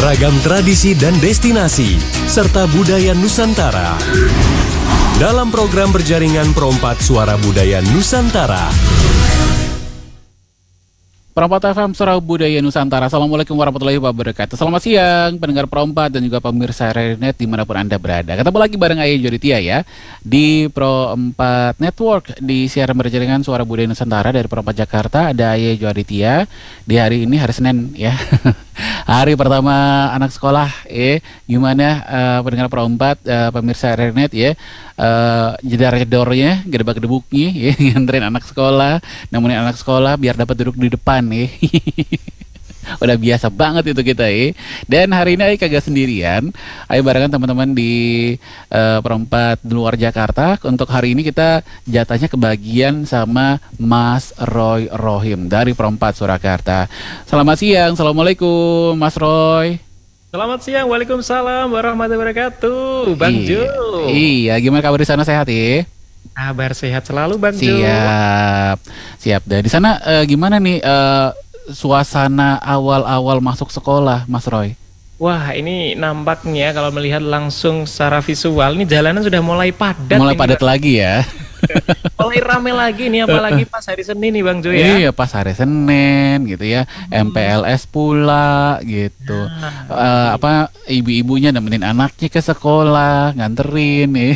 ragam tradisi dan destinasi, serta budaya Nusantara. Dalam program berjaringan Perompat Suara Budaya Nusantara. Perompat FM Suara Budaya Nusantara. Assalamualaikum warahmatullahi wabarakatuh. Selamat siang pendengar Perompat dan juga pemirsa Renet dimanapun Anda berada. Ketemu lagi bareng Ayah Joditia ya di Perompat Network di siaran berjaringan Suara Budaya Nusantara dari Perompat Jakarta. Ada Ayah Joditia di hari ini, hari Senin ya. Hari pertama anak sekolah gimana pendengar Perompat, pemirsa Renet ya. Jedar-jedornya, gedebak-gedebuknya ya, nganterin anak sekolah, nemenin anak sekolah biar dapat duduk di depan nih. Udah biasa banget itu kita ya. Dan hari ini Ayo kagak sendirian, Ayo barengan teman-teman di Perompat di luar Jakarta. Untuk hari ini kita jatahnya kebagian sama Mas Roy Rohim dari Perompat Surakarta. Selamat siang, Assalamualaikum Mas Roy. Selamat siang, waalaikumsalam warahmatullahi wabarakatuh, Bang Jo. Iya, gimana kabar di sana, sehat ya? Kabar sehat selalu, Bang Jo. Siap. Dan di sana gimana nih suasana awal-awal masuk sekolah, Mas Roy? Wah, ini nampaknya kalau melihat langsung secara visual, ini jalanan sudah mulai padat. Mulai padat lagi ya. Mulai rame lagi nih, apalagi pas hari Senin nih Bang Jo ya. Iya, pas hari Senin gitu ya. MPLS pula gitu. Ibu-ibunya nemenin anaknya ke sekolah, nganterin nih.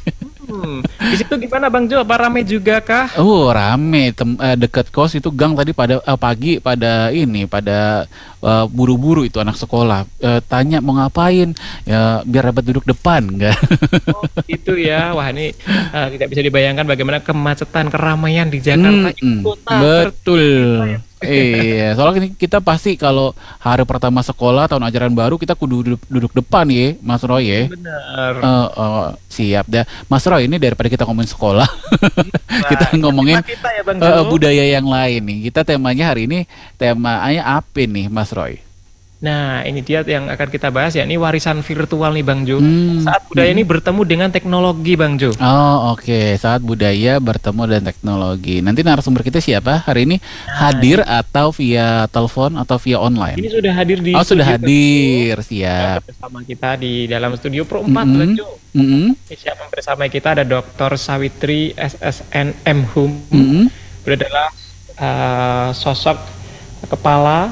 Di situ gimana Bang Jo? Apa rame juga kah? Rame. Deket kos itu gang tadi pada pagi pada buru-buru itu anak sekolah. Tanya mau ngapain? Ya biar dapat duduk depan, enggak? Oh, itu ya. Wah, ini tidak bisa dibayangkan bagaimana kemacetan, keramaian di Jakarta kota. Betul. Iya, soalnya kita pasti kalau hari pertama sekolah tahun ajaran baru kita kudu duduk depan ya, Mas Roy ya. Benar. Siap dah, Mas Roy. Ini daripada kita ngomongin sekolah, kita ngomongin ya, budaya yang lain nih. Kita temanya hari ini temanya apa nih, Mas Roy? Nah, ini dia yang akan kita bahas ya, ini warisan virtual nih Bang Jo. Saat budaya ini bertemu dengan teknologi Bang Jo. Oh, oke. Saat budaya bertemu dengan teknologi. Nanti narasumber kita siapa hari ini? Hadir atau via telepon atau via online? Ini sudah hadir di sudah hadir, siap. Bersama kita di dalam studio Perompat Bang Jo. Siapa bersama kita ada Dr. Sawitri SSN MHum. Beliau adalah sosok kepala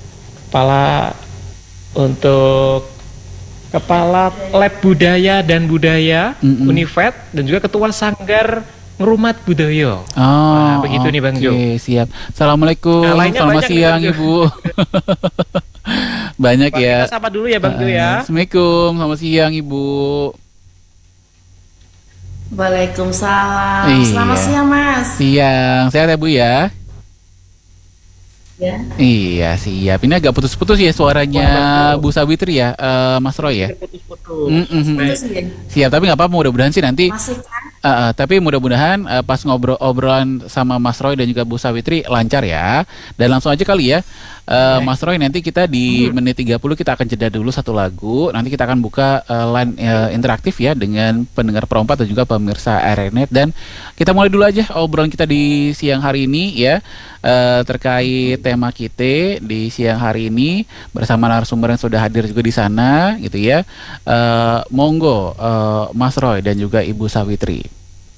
Lab Budaya dan Budaya Univet dan juga Ketua Sanggar Ngrumat Budaya. Begitu nih Bang Jo. Siap. Assalamualaikum. Selamat siang Ibu. Banyak ya. Kita sapa dulu ya Bang Jo ya. Assalamualaikum. Selamat siang Ibu. Waalaikumsalam. Selamat siang Mas. Siang. Sehat ya Bu ya? Ya. Iya, siap. Ini agak putus-putus ya suaranya Bu Sawitri ya, Mas Roy ya. Putus-putus. Siap, tapi nggak apa-apa, mudah-mudahan sih nanti. Masih kan? Tapi mudah-mudahan pas obrolan sama Mas Roy dan juga Bu Sawitri lancar ya. Dan langsung aja kali ya, Mas Roy, nanti kita di menit 30 kita akan jeda dulu satu lagu. Nanti kita akan buka line interaktif ya dengan pendengar Perompat dan juga pemirsa Renet. Dan kita mulai dulu aja obrolan kita di siang hari ini ya, terkait tema kita di siang hari ini bersama narasumber yang sudah hadir juga di sana gitu ya. Monggo Mas Roy dan juga Ibu Sawitri.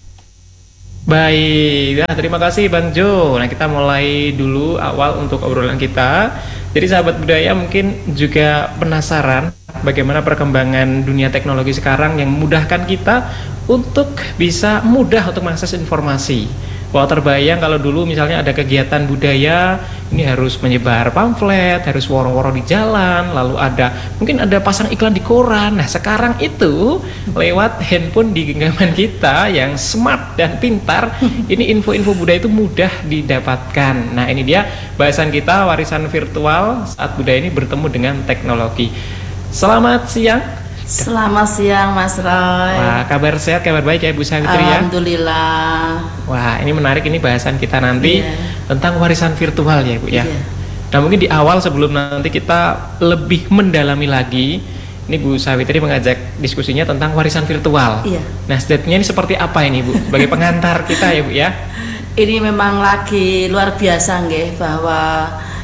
Baik, terima kasih Bang Jo. Nah, kita mulai dulu awal untuk obrolan kita. Jadi sahabat budaya mungkin juga penasaran bagaimana perkembangan dunia teknologi sekarang yang memudahkan kita untuk bisa mudah untuk mengakses informasi. Wah, terbayang kalau dulu misalnya ada kegiatan budaya, ini harus menyebar pamflet, harus woro-woro di jalan, lalu mungkin ada pasang iklan di koran. Nah, sekarang itu lewat handphone di genggaman kita yang smart dan pintar, ini info-info budaya itu mudah didapatkan. Nah, ini dia bahasan kita, warisan virtual saat budaya ini bertemu dengan teknologi. Selamat siang. Selamat siang Mas Roy. Wah, kabar sehat, kabar baik ya Bu Sawitri ya? Alhamdulillah. Wah, ini menarik, ini bahasan kita nanti tentang warisan virtual ya Bu ya. Nah, mungkin di awal sebelum nanti kita lebih mendalami lagi, ini Bu Sawitri mengajak diskusinya tentang warisan virtual. Nah, statementnya ini seperti apa ini Bu? Sebagai pengantar kita ya Bu ya. Ini memang lagi luar biasa nggih, bahwa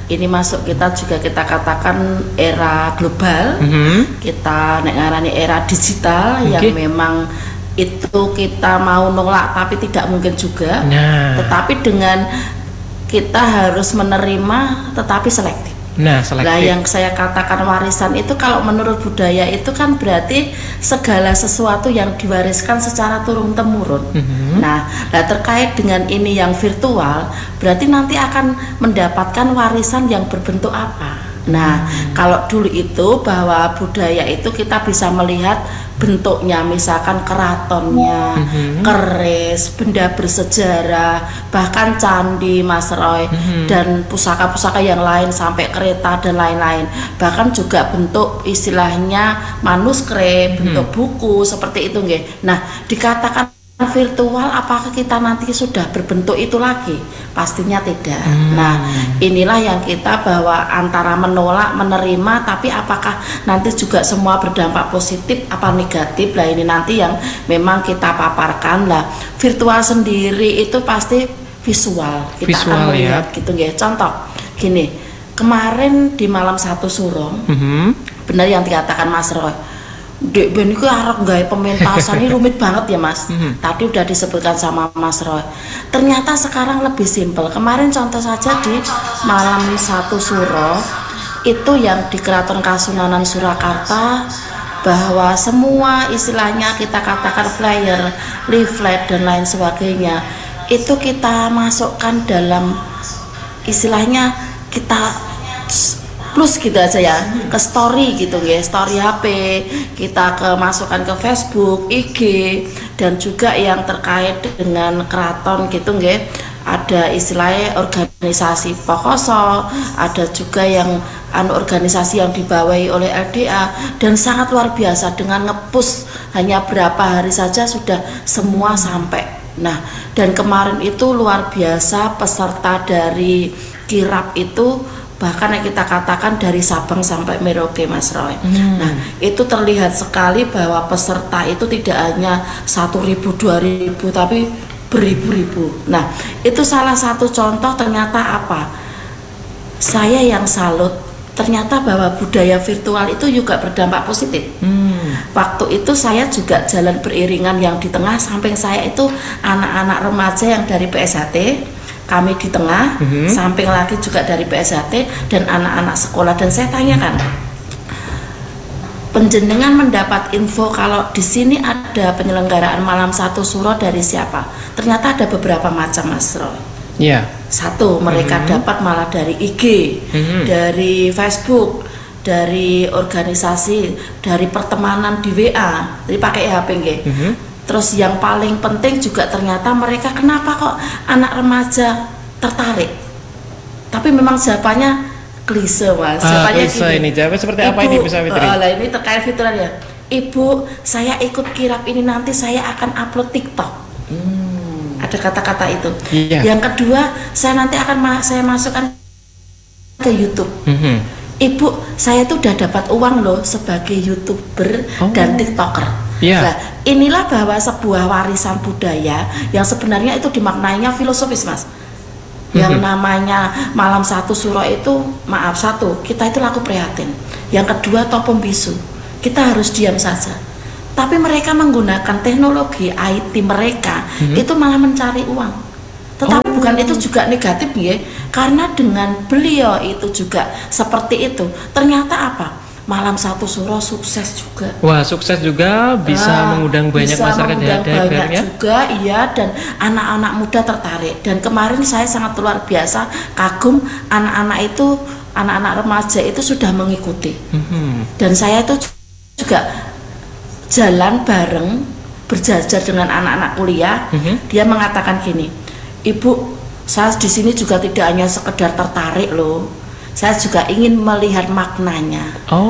ini masuk kita juga kita katakan era global. Kita nek ngarani era digital yang memang itu kita mau nolak tapi tidak mungkin juga. Tetapi dengan kita harus menerima tetapi selektif. Nah, yang saya katakan warisan itu kalau menurut budaya itu kan berarti segala sesuatu yang diwariskan secara turun-temurun. Nah, terkait dengan ini yang virtual, berarti nanti akan mendapatkan warisan yang berbentuk apa? Nah, kalau dulu itu bahwa budaya itu kita bisa melihat bentuknya, misalkan keratonnya, keris, benda bersejarah, bahkan candi, Mas Roy, dan pusaka-pusaka yang lain sampai kereta dan lain-lain. Bahkan juga bentuk istilahnya manuskrip, bentuk buku seperti itu nggih. Nah, dikatakan virtual apakah kita nanti sudah berbentuk itu lagi? Pastinya tidak. Nah, inilah yang kita bahwa antara menolak, menerima, tapi apakah nanti juga semua berdampak positif apa negatif? Lah ini nanti yang memang kita paparkan lah. Virtual sendiri itu pasti visual. Kita akan melihat gitu ya. Contoh gini, kemarin di malam 1 Suro, benar yang dikatakan Mas Roy. Dek Ben itu arep gawe pementasan ini rumit banget ya Mas. Tadi udah disebutkan sama Mas Roy. Ternyata sekarang lebih simpel. Kemarin contoh saja di malam 1 Suro itu yang di Keraton Kasunanan Surakarta, bahwa semua istilahnya kita katakan flyer, leaflet dan lain sebagainya itu kita masukkan dalam istilahnya kita plus gitu aja ya, ke story gitu ya, story HP, kita masukkan ke Facebook, IG, dan juga yang terkait dengan keraton gitu nggih. Ada istilahnya organisasi Pokoso, ada juga yang organisasi yang dibawahi oleh LDA, dan sangat luar biasa dengan ngepush hanya berapa hari saja sudah semua sampai. Nah, dan kemarin itu luar biasa peserta dari kirap itu bahkan yang kita katakan dari Sabang sampai Merauke, Mas Roy. Nah, itu terlihat sekali bahwa peserta itu tidak hanya 1.000, 2.000, tapi beribu-ribu. Nah, itu salah satu contoh ternyata apa? Saya yang salut, ternyata bahwa budaya virtual itu juga berdampak positif. Waktu itu saya juga jalan beriringan yang di tengah, samping saya itu anak-anak remaja yang dari PSHT, kami di tengah, samping lagi juga dari PSHT dan anak-anak sekolah. Dan saya tanyakan, penjenengan mendapat info kalau di sini ada penyelenggaraan malam 1 Suro dari siapa? Ternyata ada beberapa macam, Mas Roy. Satu, mereka dapat malah dari IG, dari Facebook, dari organisasi, dari pertemanan di WA, jadi pakai HP nggih. Terus yang paling penting juga ternyata mereka kenapa kok anak remaja tertarik? Tapi memang jawabannya klise, Mas. Jawabannya klise ini. Jawabannya seperti apa ini, Bu Sawitri? Ini terkait fitur ya. Ibu, saya ikut kirap ini nanti saya akan upload TikTok. Ada kata-kata itu. Yang kedua, saya nanti akan saya masukkan ke YouTube. Ibu, saya tuh udah dapat uang loh sebagai YouTuber dan TikToker. Nah, inilah bahwa sebuah warisan budaya yang sebenarnya itu dimaknainya filosofis, Mas. Yang namanya malam 1 Suro itu, maaf, satu, kita itu laku prihatin. Yang kedua, topeng bisu, kita harus diam saja. Tapi mereka menggunakan teknologi IT mereka itu malah mencari uang. Tetapi bukan itu juga negatif ya, karena dengan beliau itu juga seperti itu. Ternyata apa? Malam 1 Suro sukses juga. Wah, sukses juga, bisa mengundang banyak masyarakat ya, banyak juga, iya, dan anak-anak muda tertarik. Dan kemarin saya sangat luar biasa kagum anak-anak itu, anak-anak remaja itu sudah mengikuti. Dan saya itu juga jalan bareng, berjajar dengan anak-anak kuliah. Dia mengatakan gini, Ibu, saya di sini juga tidak hanya sekedar tertarik loh. Saya juga ingin melihat maknanya.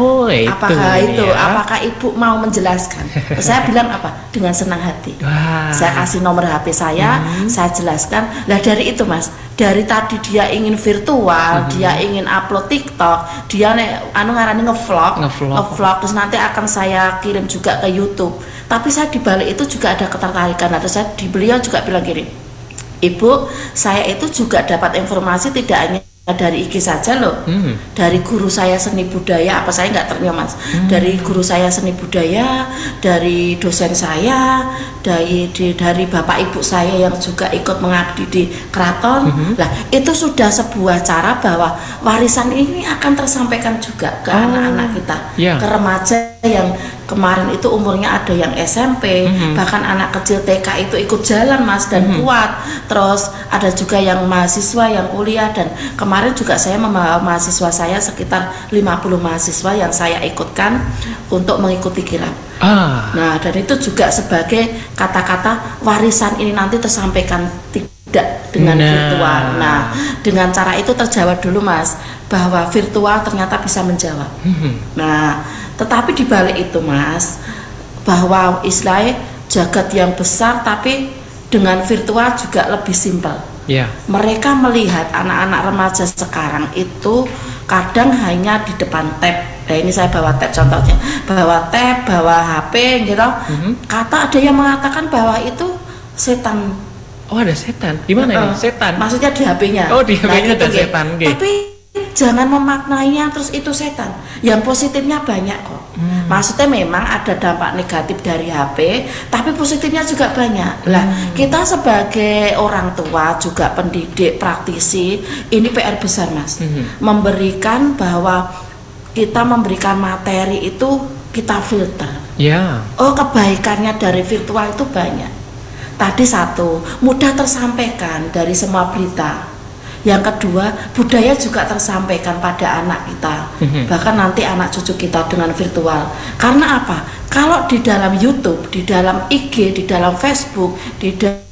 Apakah itu? Ya. Apakah Ibu mau menjelaskan? Saya bilang apa? Dengan senang hati. Saya kasih nomor HP saya jelaskan. Nah dari itu, Mas, dari tadi dia ingin virtual, dia ingin upload TikTok, dia ngarani ngevlog, terus nanti akan saya kirim juga ke YouTube. Tapi saya di balik itu juga ada ketertarikan. Terus saya di beliau juga bilang gini, Ibu, saya itu juga dapat informasi tidak hanya dari IG saja loh, dari guru saya seni budaya, apa saya nggak terima Mas, dari guru saya seni budaya, dari dosen saya, dari bapak ibu saya yang juga ikut mengabdi di keraton, lah itu sudah sebuah cara bahwa warisan ini akan tersampaikan juga ke anak-anak kita, ke remaja yang kemarin itu umurnya ada yang SMP, bahkan anak kecil TK itu ikut jalan Mas dan kuat, terus ada juga yang mahasiswa yang kuliah, dan kemarin juga saya membawa mahasiswa saya sekitar 50 mahasiswa yang saya ikutkan untuk mengikuti kirab. Nah, dan itu juga sebagai kata-kata warisan ini nanti tersampaikan tidak dengan virtual. Nah, dengan cara itu terjawab dulu Mas, bahwa virtual ternyata bisa menjawab. Nah, tetapi dibalik itu Mas, bahwa istilahnya jagat yang besar tapi dengan virtual juga lebih simpel. Mereka melihat anak-anak remaja sekarang itu kadang hanya di depan tab. Nah ini saya bawa tab contohnya, bawa tab, bawa HP gitu. Kata ada yang mengatakan bahwa itu setan. Oh ada setan? Gimana ini? Setan? Maksudnya di HP-nya. Oh di HP-nya ada gitu, setan. Tapi jangan memaknainya terus itu setan. Yang positifnya banyak kok. Maksudnya memang ada dampak negatif dari HP, tapi positifnya juga banyak. Lah, kita sebagai orang tua juga pendidik, praktisi, ini PR besar Mas. Memberikan bahwa kita memberikan materi itu kita filter. Oh, kebaikannya dari virtual itu banyak. Tadi satu, mudah tersampaikan dari semua berita. Yang kedua, budaya juga tersampaikan pada anak kita, bahkan nanti anak cucu kita dengan virtual. Karena apa? Kalau di dalam YouTube, di dalam IG, di dalam Facebook, di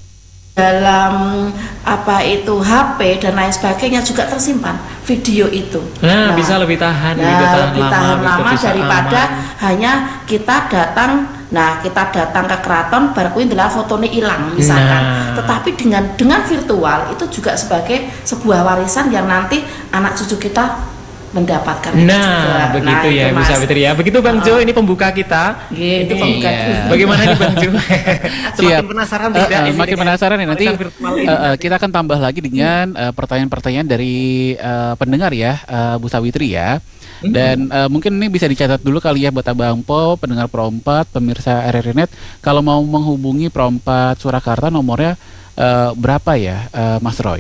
dalam apa itu HP dan lain sebagainya juga tersimpan video itu. Nah bisa lebih tahan, lebih tahan lama daripada hanya kita datang. Nah kita datang ke keraton baru adalah fotonya hilang misalkan. Tetapi dengan virtual itu juga sebagai sebuah warisan yang nanti anak cucu kita mendapatkan. Nah begitu ya Bu Sawitri ya. Begitu Bang Jo, ini pembuka kita. Itu pembuka. Bagaimana nih Bang Jo? Semakin penasaran tidak? Makin penasaran ya, nanti kita akan tambah lagi dengan pertanyaan-pertanyaan dari pendengar ya, Bu Sawitri ya. Dan mungkin ini bisa dicatat dulu kali ya buat Abang Po, pendengar Pro 4, pemirsa RRI Net. Kalau mau menghubungi Pro 4 Surakarta nomornya berapa ya Mas Roy?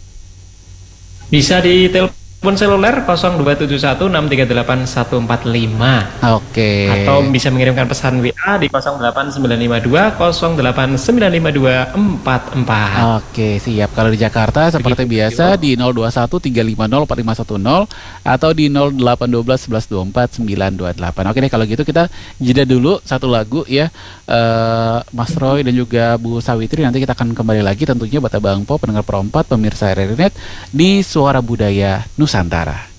Bisa di telepon seluler 02716381145. Oke. Atau bisa mengirimkan pesan WA di 08952 0895244. Oke, siap. Kalau di Jakarta seperti biasa di 0213504510 atau di 08121124 928. Oke deh, kalau gitu kita jeda dulu satu lagu ya, Mas Roy dan juga Bu Sawitri. Nanti kita akan kembali lagi tentunya buat Abang Po, pendengar Pro 4, pemirsa RRI Net di Suara Budaya Nusantara.